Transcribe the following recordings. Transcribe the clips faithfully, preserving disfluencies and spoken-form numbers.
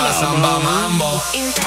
Samba mambo.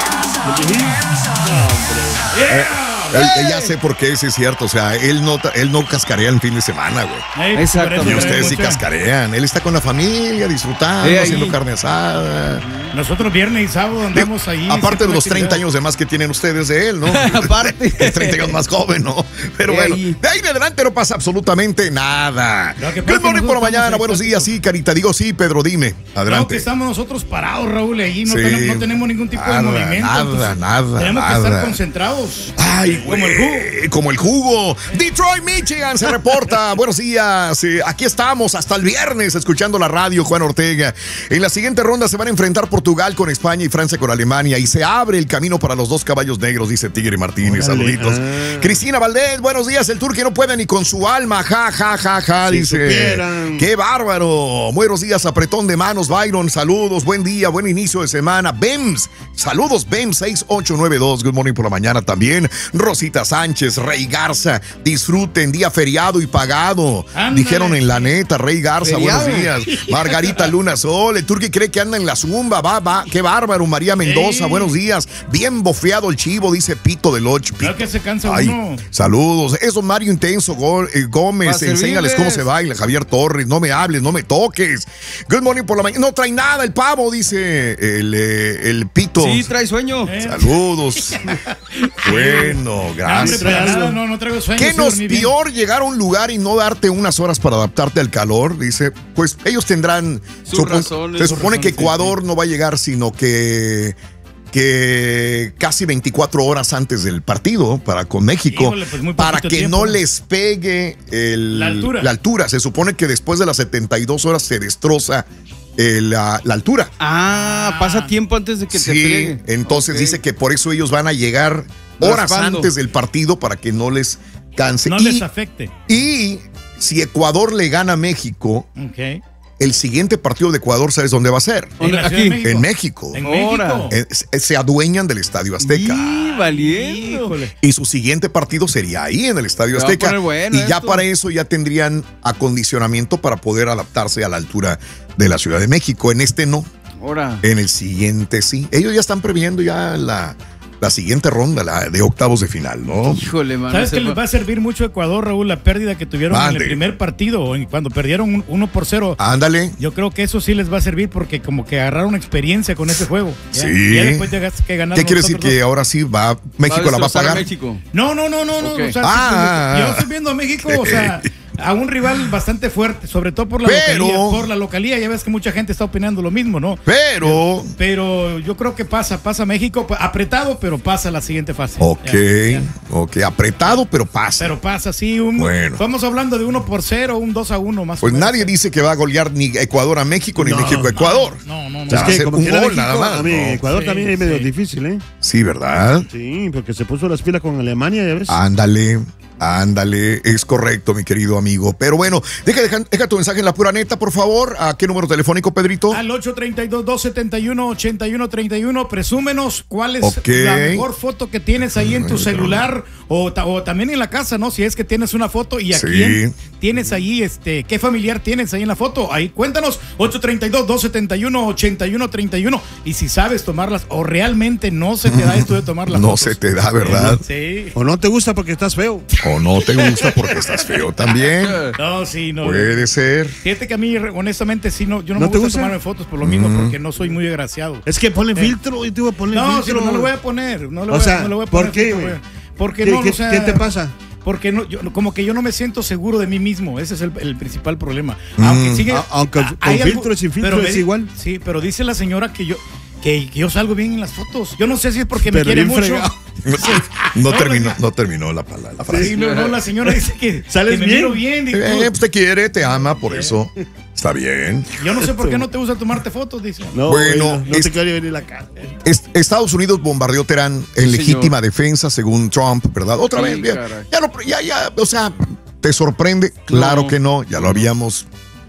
Eh, eh, ya sé por qué, sí es cierto. O sea, él no, él no cascarea el fin de semana, güey. Exacto. Y ustedes sí cascarean. Él está con la familia, disfrutando, Eh, haciendo ahí. carne asada. Nosotros viernes y sábado andamos ahí. Aparte de los siempre treinta años de más que tienen ustedes de él, ¿no? Aparte. Es treinta años más joven, ¿no? Pero Eh, bueno, ahí. de ahí en adelante no pasa absolutamente nada. Lo que pasa Good morning es que por la nosotros mañana, estamos buenos ahí, días, sí, Carita. Digo sí, Pedro, dime. No, que Adelante. estamos nosotros parados, Raúl, ahí no, Sí. tenemos, no tenemos ningún tipo Nada, de movimiento. nada, entonces nada, Tenemos que nada. estar concentrados. Ay, como el güey, jugo. como el jugo. Detroit, Michigan se reporta. Buenos días. Eh, aquí estamos hasta el viernes escuchando la radio, Juan Ortega. En la siguiente ronda se van a enfrentar Portugal con España y Francia con Alemania. Y se abre el camino para los dos caballos negros, dice Tigre Martínez. Órale. Saluditos. Ah. Cristina Valdés, buenos días. El turque no puede ni con su alma. Ja, ja, ja, ja, Si dice. supieran. Qué bárbaro. Buenos días, apretón de manos, Byron. Saludos, buen día, buen inicio de semana. Bems, saludos, Bems seis ocho nueve dos. Good morning por la mañana también. Rosita Sánchez, Rey Garza, disfruten, día feriado y pagado. Ándale. Dijeron en la neta, Rey Garza, Feriado. buenos días. Margarita Luna Sol, el turque cree que anda en la zumba, va, va, qué bárbaro. María Mendoza, Sí. buenos días. Bien bofeado el chivo, dice Pito del Ocho. Claro que se cansa Ay, uno. saludos. Eso, Mario Intenso Go- eh, Gómez, Pa' enséñales servirles. cómo se baila. Javier Torres, no me hables, no me toques. Good morning por la mañana. No trae nada el pavo, dice el, eh, el Pito. Sí, trae sueño. Eh. Saludos. Bueno, No, hombre, gracias. para nada, no, no traigo sueño. ¿Qué sí nos dormí bien. peor llegar a un lugar y no darte unas horas para adaptarte al calor? Dice, pues ellos tendrán. Sus razones, se sus supone que razones, sí, Ecuador no va a llegar, sino que. que casi veinticuatro horas antes del partido para con México, Híjole, pues muy para poquito que tiempo, no ¿no? les pegue el- La altura. la altura. Se supone que después de las setenta y dos horas se destroza eh, la, la altura. Ah, pasa tiempo antes de que te Sí, friegue. entonces Ok. dice que por eso ellos van a llegar horas Raspando. antes del partido para que no les canse. No y, les afecte. y si Ecuador le gana a México, Ok. el siguiente partido de Ecuador, ¿sabes dónde va a ser? En la Aquí. Ciudad de México. En México. En Ahora. México. Eh, se- se adueñan del Estadio Azteca. Y valiendo. Híjole. Y su siguiente partido sería ahí en el Estadio Se va a Azteca. poner bueno y ya esto. para eso ya tendrían acondicionamiento para poder adaptarse a la altura de la Ciudad de México. En este no, Ahora. en el siguiente sí. Ellos ya están previendo ya la, la siguiente ronda, la de octavos de final, ¿no? Híjole, mano. ¿Sabes se qué les fue- va a servir mucho a Ecuador, Raúl? La pérdida que tuvieron en Mande. el primer partido, o en- cuando perdieron un- uno por cero. Ándale. Yo creo que eso sí les va a servir porque como que agarraron experiencia con ese juego. Ya, Sí. ya después llegaste que ganar ¿Qué quiere decir que ahora sí va México la va a destrozar pagar? México. No, no, no, no, no. Ok. O sea, Ah, sí, yo estoy viendo a México, o sea, a un rival bastante fuerte, sobre todo por la Pero- localía. Por la localía, ya ves que mucha gente está opinando lo mismo, ¿no? Pero, Pero yo creo que pasa, pasa México, pues, apretado, pero pasa a la siguiente fase. ok, Ya, ya. ok, apretado, pero pasa. Pero pasa, sí, un, Bueno. estamos hablando de uno por cero, un dos a uno más Pues o menos. nadie dice que va a golear ni Ecuador a México ni No, México a Ecuador. No, no, no. Ya, Es que hacer como un quiera gol México, nada más, a mí, ¿no? Ecuador Sí, también es medio sí. difícil, ¿eh? Sí, ¿verdad? Sí, porque se puso las pilas con Alemania, ya ves. Ándale, ándale, es correcto, mi querido amigo. Pero bueno, deja, deja, deja tu mensaje en la pura neta, por favor. ¿A qué número telefónico, Pedrito? Al ocho tres dos, dos siete uno, ocho uno tres uno, presúmenos cuál es Ok. la mejor foto que tienes ahí en tu celular o, ta- o también en la casa, ¿no? Si es que tienes una foto y a Sí. quién tienes ahí, este, qué familiar tienes ahí en la foto. Ahí cuéntanos, ocho tres dos, dos siete uno, ocho uno tres uno. Y si sabes tomarlas o realmente no se te da esto de tomar las No fotos. se te da, ¿verdad? Sí. O no te gusta porque estás feo. O no te gusta porque estás feo también. No, sí, no. Puede ser. Fíjate que a mí, honestamente, sí, no, yo no, ¿No me te gusta, gusta? tomarme fotos por lo mismo, porque no soy muy agraciado. Es que ponle filtro y te voy a poner No, sí, filtro. no lo voy a poner. No lo O voy, a- sea, no lo voy a ¿por poner. qué, no güey? voy a- Porque ¿Qué, no, qué- o sea, qué te pasa? Porque no, yo, como que yo no me siento seguro de mí mismo. Ese es el, el principal problema. Mm. Aunque sigue. A- aunque a- con hay filtro y sin filtro pero es me- igual. Sí, pero dice la señora que yo. Que, que yo salgo bien en las fotos. Yo no sé si es porque me Pero quiere bien mucho. fregado. No No, terminó, la- no terminó la, palabra, la frase. Sí, no, no, la señora dice que, ¿Sales que me bien? miro bien. y Eh, tú- pues te quiere, te ama, por eso. Está bien. yo no sé por qué no te gusta tomarte fotos, dice. No, Bueno, güey, no es- te quiere venir la cara. Est- Estados Unidos bombardeó Teherán en Sí, legítima señor. defensa, según Trump, ¿verdad? Otra Sí, vez, ya, caray. ya, no- ya, ya, o sea, ¿te sorprende? Claro No. que no, ya lo habíamos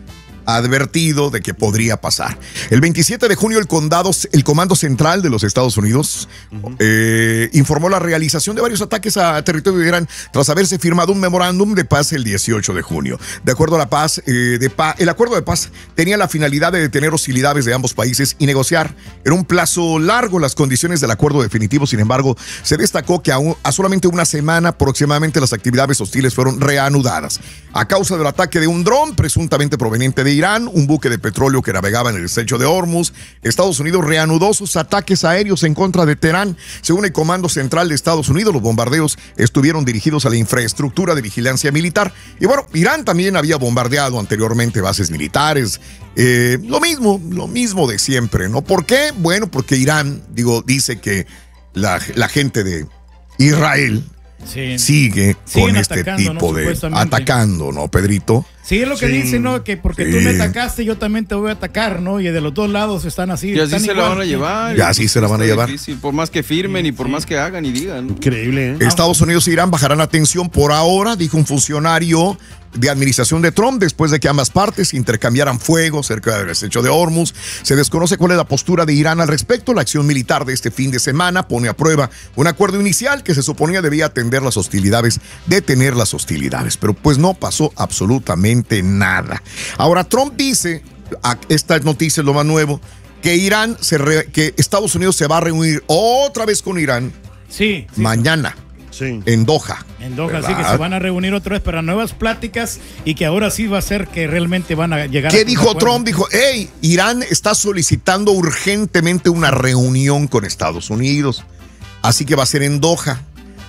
advertido de que podría pasar. El veintisiete de junio el condado, el Comando Central de los Estados Unidos uh-huh. eh, informó la realización de varios ataques a territorio de Irán tras haberse firmado un memorándum de paz el dieciocho de junio. De acuerdo a la paz, eh, de pa- el acuerdo de paz tenía la finalidad de detener hostilidades de ambos países y negociar en un plazo largo las condiciones del acuerdo definitivo. Sin embargo, se destacó que a, un, a solamente una semana aproximadamente las actividades hostiles fueron reanudadas a causa del ataque de un dron presuntamente proveniente de Irán, un buque de petróleo que navegaba en el estrecho de Hormuz. Estados Unidos reanudó sus ataques aéreos en contra de Teherán. Según el Comando Central de Estados Unidos, los bombardeos estuvieron dirigidos a la infraestructura de vigilancia militar. Y bueno, Irán también había bombardeado anteriormente bases militares. Eh, lo mismo, lo mismo de siempre, ¿no? ¿Por qué? Bueno, porque Irán, digo, dice que la, la gente de Israel sí. sigue Siguen con este tipo ¿no? de atacando, ¿no, Pedrito? Sí, es lo que sí. dicen, ¿no? Que porque sí. tú me atacaste, yo también te voy a atacar, ¿no? Y de los dos lados están así. Y así están se igual. la van a llevar. Y así se la van a llevar. Difícil, por más que firmen sí, y por sí. más que hagan y digan. ¿no? Increíble, ¿eh? Estados Unidos e Irán bajarán la tensión por ahora, dijo un funcionario de administración de Trump, después de que ambas partes intercambiaran fuego cerca del estrecho de Hormuz. Se desconoce cuál es la postura de Irán al respecto. La acción militar de este fin de semana pone a prueba un acuerdo inicial que se suponía debía atender las hostilidades, detener las hostilidades, pero pues no pasó absolutamente nada. Ahora Trump dice, esta noticia es lo más nuevo, que Irán, se re, que Estados Unidos se va a reunir otra vez con Irán sí, sí. mañana. Sí. En Doha. En Doha, ¿verdad? Sí, que se van a reunir otra vez para nuevas pláticas y que ahora sí va a ser que realmente van a llegar. ¿Qué a dijo Trump? Dijo, hey, Irán está solicitando urgentemente una reunión con Estados Unidos, así que va a ser en Doha.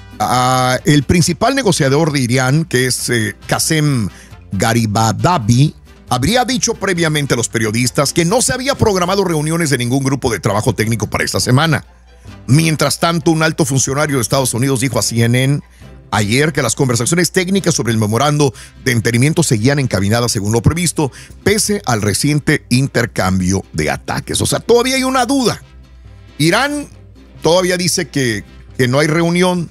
Uh, el principal negociador de Irán, que es eh, Qasem Garibadabi, habría dicho previamente a los periodistas que no se había programado reuniones de ningún grupo de trabajo técnico para esta semana. Mientras tanto, un alto funcionario de Estados Unidos dijo a C N N ayer que las conversaciones técnicas sobre el memorando de entendimiento seguían encaminadas según lo previsto, pese al reciente intercambio de ataques. O sea, todavía hay una duda. Irán todavía dice que, que no hay reunión,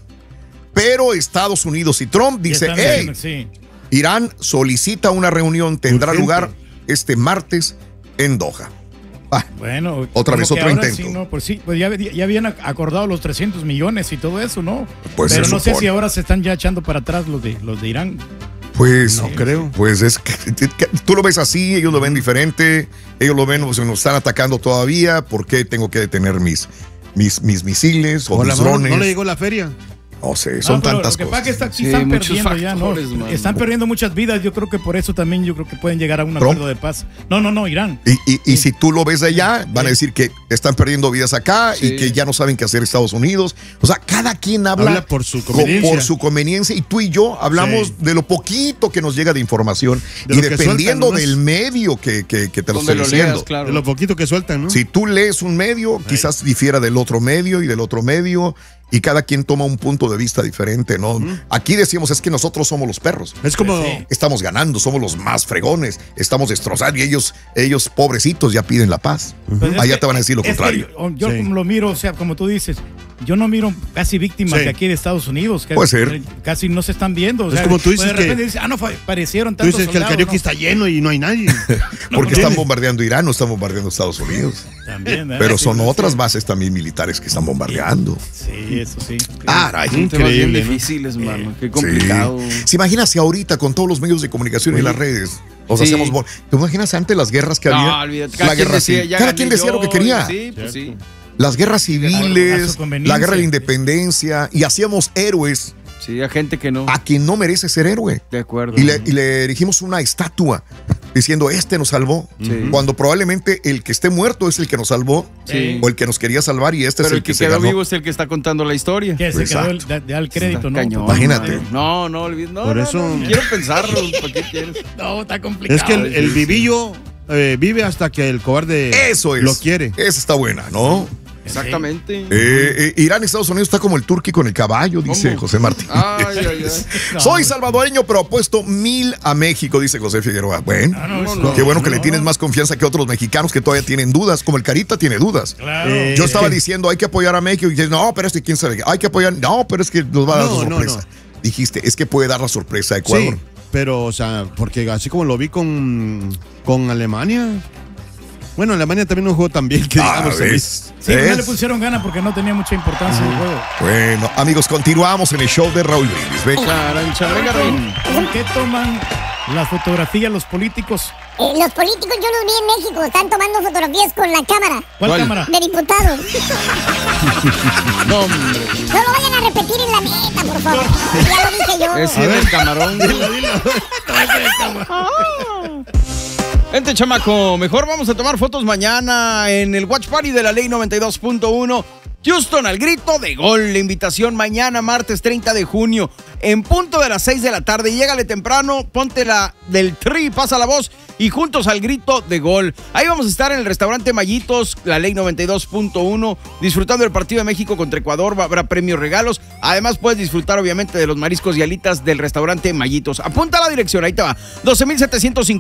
pero Estados Unidos y Trump dice, hey, sí. Irán solicita una reunión, tendrá Urgente. lugar este martes en Doha. Ah, bueno, otra vez otro intento. Sí, no, pues sí, pues ya, ya habían acordado los trescientos millones y todo eso, ¿no? Pues pero no sé si ahora se están ya echando para atrás los de los de Irán. Pues no sí, creo. Pues es que, que tú lo ves así, ellos lo ven diferente, ellos lo ven, pues, nos están atacando todavía, ¿por qué tengo que detener mis mis mis misiles o, o mis drones? No le llegó la feria. No sé, son no, tantas lo que cosas. pasa que está, sí, están perdiendo factores, ya, ¿no? Man. Están perdiendo muchas vidas. Yo creo que por eso también yo creo que pueden llegar a un acuerdo de paz. No, no, no, Irán. Y, y, y sí. si tú lo ves de allá, van a decir que están perdiendo vidas acá sí. y que ya no saben qué hacer Estados Unidos. O sea, cada quien habla, habla por su conveniencia. Por su conveniencia. Y tú y yo hablamos sí. de lo poquito que nos llega de información. De y dependiendo sueltan, del medio que, que, que te lo estoy lo diciendo. Leas, claro. De lo poquito que sueltan, ¿no? Si tú lees un medio, sí. quizás difiera del otro medio y del otro medio. Y cada quien toma un punto de vista diferente, ¿no? Uh-huh. Aquí decimos, es que nosotros somos los perros. Es como... Sí. Estamos ganando, somos los más fregones, estamos destrozando y ellos, ellos pobrecitos, ya piden la paz. Uh-huh. Allá te van a decir lo contrario. Que yo sí. lo miro, o sea, como tú dices, yo no miro casi víctimas sí. de aquí de Estados Unidos. Que Puede ser. Casi no se están viendo. O es sea, como tú dices de repente que... dices, ah, no, parecieron tantos Tú dices soldados, que el karaoke no. está lleno y no hay nadie. Porque no, están bombardeando Irán, no están bombardeando Estados Unidos. También, ¿eh? Pero son sí, otras sí. bases también militares que están bombardeando. Sí, eso sí. Caray, increíble. Difíciles, ¿no? mano. Qué complicado. Sí. ¿Se imagina si ahorita con todos los medios de comunicación sí. y las redes nos sí. hacemos... Bo- ¿Te imaginas antes las guerras que no, había? Olvídate. La guerra decía, civil. Cada quien decía yo, lo que quería. Sí, pues sí. Las guerras civiles, la guerra de la independencia, y hacíamos héroes. Sí, a gente que no. A quien no merece ser héroe. De acuerdo. Y le, y le erigimos una estatua diciendo, este nos salvó. Sí. Cuando probablemente el que esté muerto es el que nos salvó. Sí. O el que nos quería salvar y este Pero es el, el que, que quedó se ganó. vivo es el que está contando la historia. Que se quedó el, de, de al crédito, ¿no? Cañón, imagínate. No, no, olvides. No, Por no, eso... no, quiero pensarlo. ¿Para qué quieres? No, está complicado. Es que el, el vivillo eh, vive hasta que el cobarde Eso es. lo quiere. Esa está buena, ¿no? Exactamente. Eh, eh, Irán, Estados Unidos está como el turqui con el caballo, dice ¿Cómo? José Martín. Ay, ay, ay. No, Soy salvadoreño, pero apuesto mil a México, dice José Figueroa. Bueno, no, no, no, qué bueno que no. le tienes más confianza que otros mexicanos que todavía tienen dudas, como el Carita tiene dudas. Claro. Eh, Yo estaba diciendo, hay que apoyar a México, y dices, no, pero es que quién sabe, hay que apoyar, no, pero es que nos va a dar la sorpresa. Dijiste, es que puede dar la sorpresa a Ecuador. Sí. pero, o sea, porque así como lo vi con, con Alemania. Bueno, Alemania también no jugó tan bien que Ah, digamos. ¿ves? Sí, ¿Ves? no le pusieron ganas porque no tenía mucha importancia el juego. Bueno, amigos, continuamos en el show de Raúl Brindis. Ve. Charancha, venga, Raúl. ¿Por qué toman las fotografías los políticos? Eh, los políticos yo los vi en México, están tomando fotografías con la cámara ¿Cuál, ¿Cuál? cámara? de diputados. No, hombre. No lo vayan a repetir en la neta, por favor. Ya lo dije yo. Ese era el camarón. Vente, chamaco, mejor vamos a tomar fotos mañana en el Watch Party de la Ley noventa y dos punto uno. Houston al grito de gol. La invitación mañana, martes treinta de junio, en punto de las seis de la tarde. Llégale temprano, ponte la del Tri, pasa la voz y juntos al grito de gol. Ahí vamos a estar en el restaurante Mayitos, la Ley noventa y dos punto uno, disfrutando del partido de México contra Ecuador. Habrá premios, regalos. Además, puedes disfrutar, obviamente, de los mariscos y alitas del restaurante Mayitos. Apunta la dirección, ahí te va. doce mil setecientos cincuenta